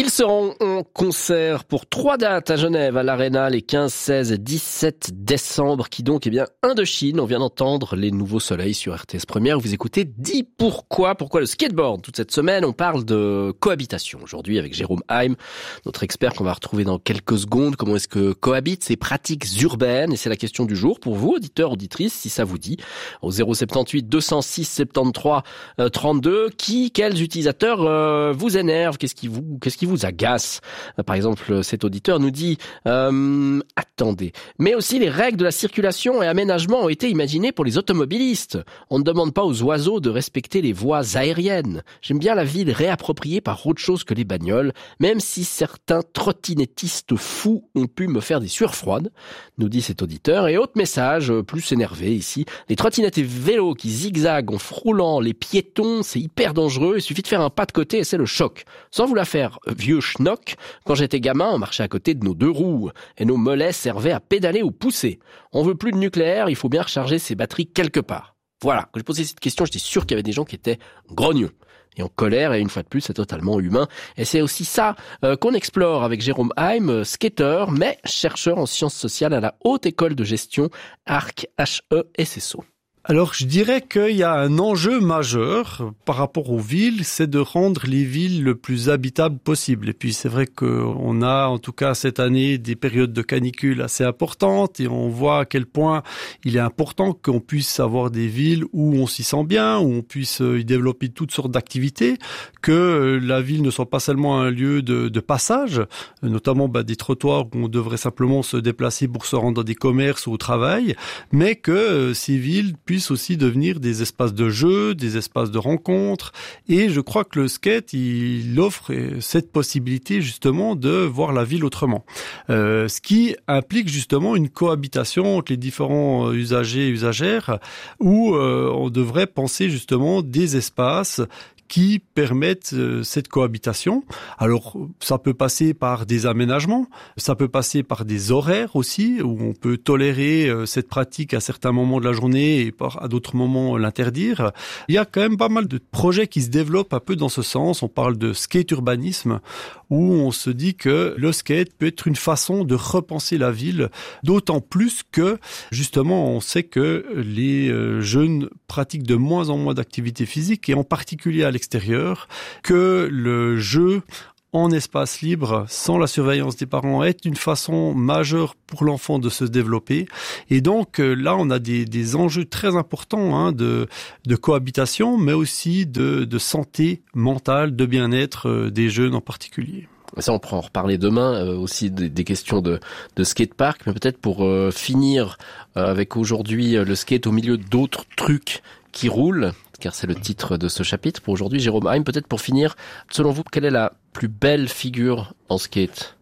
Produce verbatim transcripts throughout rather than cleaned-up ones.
Ils seront en concert pour trois dates à Genève, à l'Arena, les quinze, seize et dix-sept décembre. Qui donc? Eh bien, Indochine. On vient d'entendre Les Nouveaux Soleils sur R T S Première. Vous écoutez Dis pourquoi. Pourquoi le skateboard? Toute cette semaine, on parle de cohabitation. Aujourd'hui, avec Jérôme Heim, notre expert qu'on va retrouver dans quelques secondes. Comment est-ce que cohabitent ces pratiques urbaines? Et c'est la question du jour pour vous, auditeurs, auditrices, si ça vous dit. Au zéro soixante-dix-huit deux cent six soixante-treize trente-deux. Qui, quels utilisateurs euh, vous énervent? Qu'est-ce qui vous, qu'est-ce qui vous agace? Par exemple, cet auditeur nous dit euh, attendez, mais aussi les règles de la circulation et aménagement ont été imaginées pour les automobilistes. On ne demande pas aux oiseaux de respecter les voies aériennes. J'aime bien la ville réappropriée par autre chose que les bagnoles, même si certains trottinettistes fous ont pu me faire des sueurs froides, nous dit cet auditeur. Et autre message, plus énervé ici, les trottinettes et vélos qui zigzaguent en frôlant les piétons, c'est hyper dangereux, il suffit de faire un pas de côté et c'est le choc. Sans vous la faire, vieux schnock, quand j'étais gamin, on marchait à côté de nos deux roues et nos mollets servaient à pédaler ou pousser. On veut plus de nucléaire, il faut bien recharger ses batteries quelque part. Voilà, quand j'ai posé cette question, j'étais sûr qu'il y avait des gens qui étaient grognons et en colère, et une fois de plus, c'est totalement humain. Et c'est aussi ça euh, qu'on explore avec Jérôme Heim, skater, mais chercheur en sciences sociales à la Haute École de Gestion, A R C H E S S O. Alors, je dirais qu'il y a un enjeu majeur par rapport aux villes, c'est de rendre les villes le plus habitables possible. Et puis, c'est vrai qu'on a, en tout cas cette année, des périodes de canicule assez importantes et on voit à quel point il est important qu'on puisse avoir des villes où on s'y sent bien, où on puisse y développer toutes sortes d'activités, que la ville ne soit pas seulement un lieu de, de passage, notamment bah, des trottoirs où on devrait simplement se déplacer pour se rendre dans des commerces ou au travail, mais que euh, ces villes puissent aussi devenir des espaces de jeu, des espaces de rencontres. Et je crois que le skate, il offre cette possibilité justement de voir la ville autrement. Euh, ce qui implique justement une cohabitation entre les différents usagers et usagères où euh, on devrait penser justement des espaces qui permettent euh, cette cohabitation. Alors, ça peut passer par des aménagements, ça peut passer par des horaires aussi, où on peut tolérer euh, cette pratique à certains moments de la journée et par, à d'autres moments l'interdire. Il y a quand même pas mal de projets qui se développent un peu dans ce sens. On parle de skate urbanisme, où on se dit que le skate peut être une façon de repenser la ville, d'autant plus que, justement, on sait que les euh, jeunes pratiquent de moins en moins d'activités physiques, et en particulier à l'extérieur, que le jeu en espace libre, sans la surveillance des parents, est une façon majeure pour l'enfant de se développer. Et donc là, on a des, des enjeux très importants hein, de, de cohabitation, mais aussi de, de santé mentale, de bien-être des jeunes en particulier. Ça, on pourra en reparler demain, euh, aussi des, des questions de, de skatepark, mais peut-être pour euh, finir euh, avec aujourd'hui euh, le skate au milieu d'autres trucs qui roulent, car c'est le titre de ce chapitre pour aujourd'hui. Jérôme Heim, peut-être pour finir, selon vous, quelle est la plus belle figure en skate?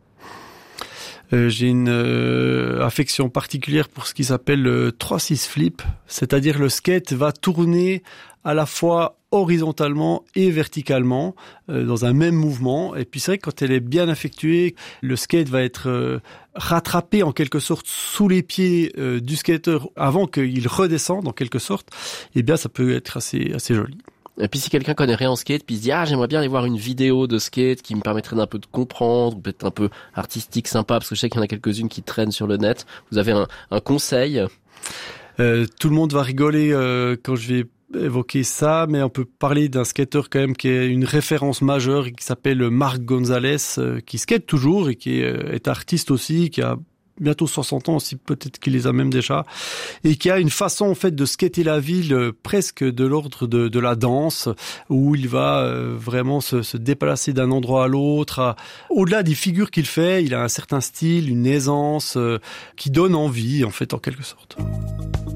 Euh, j'ai une euh, affection particulière pour ce qui s'appelle le trois six flip, c'est-à-dire le skate va tourner à la fois horizontalement et verticalement euh, dans un même mouvement. Et puis c'est vrai que quand elle est bien effectuée, le skate va être euh, rattrapé en quelque sorte sous les pieds euh, du skater avant qu'il redescende en quelque sorte. Et bien ça peut être assez assez joli. Et puis si quelqu'un connaît rien en skate, puis il se dit « Ah, j'aimerais bien aller voir une vidéo de skate qui me permettrait d'un peu de comprendre, ou peut-être un peu artistique, sympa, parce que je sais qu'il y en a quelques-unes qui traînent sur le net. » Vous avez un, un conseil? euh, Tout le monde va rigoler euh, quand je vais évoquer ça, mais on peut parler d'un skater quand même qui est une référence majeure et qui s'appelle Marc Gonzalez, euh, qui skate toujours et qui est, est artiste aussi, qui a bientôt soixante ans aussi, peut-être qu'il les a même déjà, et qui a une façon en fait de skater la ville euh, presque de l'ordre de, de la danse, où il va euh, vraiment se, se déplacer d'un endroit à l'autre. À... Au-delà des figures qu'il fait, il a un certain style, une aisance euh, qui donne envie en fait en quelque sorte.